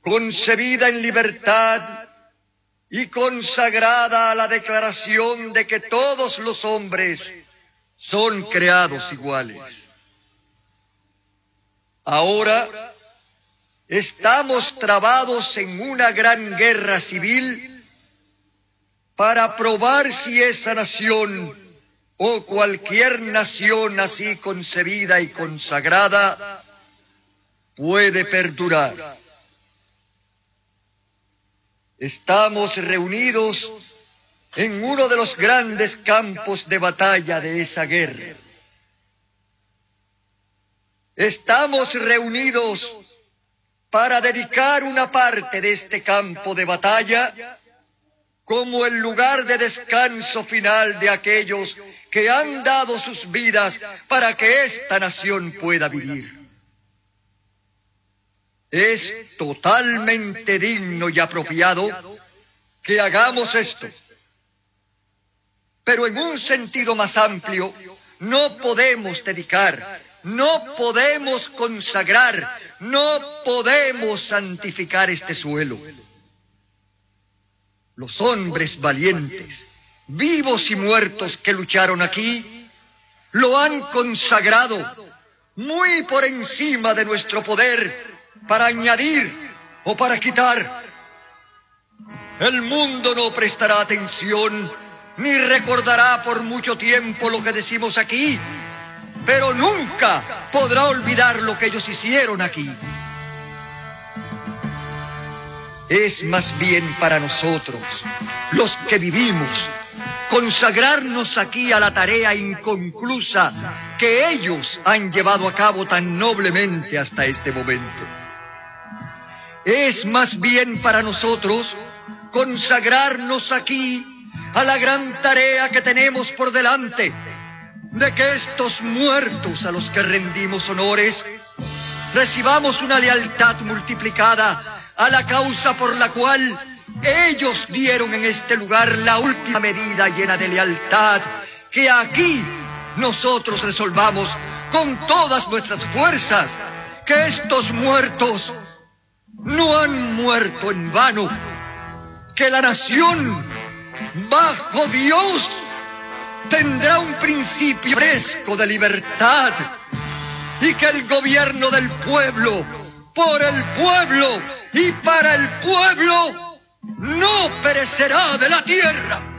concebida en libertad y consagrada a la declaración de que todos los hombres son creados iguales. Ahora estamos trabados en una gran guerra civil para probar si esa nación o cualquier nación así concebida y consagrada puede perdurar. Estamos reunidos en uno de los grandes campos de batalla de esa guerra. Estamos reunidos para dedicar una parte de este campo de batalla como el lugar de descanso final de aquellos que han dado sus vidas para que esta nación pueda vivir. Es totalmente digno y apropiado que hagamos esto. Pero en un sentido más amplio, no podemos dedicar, no podemos consagrar, no podemos santificar este suelo. Los hombres valientes, vivos y muertos que lucharon aquí, lo han consagrado muy por encima de nuestro poder para añadir o para quitar. El mundo no prestará atención ni recordará por mucho tiempo lo que decimos aquí, pero nunca podrá olvidar lo que ellos hicieron aquí. Es más bien para nosotros, los que vivimos, consagrarnos aquí a la tarea inconclusa que ellos han llevado a cabo tan noblemente hasta este momento. Es más bien para nosotros consagrarnos aquí a la gran tarea que tenemos por delante, de que estos muertos a los que rendimos honores recibamos una lealtad multiplicada a la causa por la cual ellos dieron en este lugar la última medida llena de lealtad, que aquí nosotros resolvamos con todas nuestras fuerzas que estos muertos no han muerto en vano, que la nación bajo Dios tendrá un principio fresco de libertad y que el gobierno del pueblo, por el pueblo y para el pueblo, no perecerá de la tierra.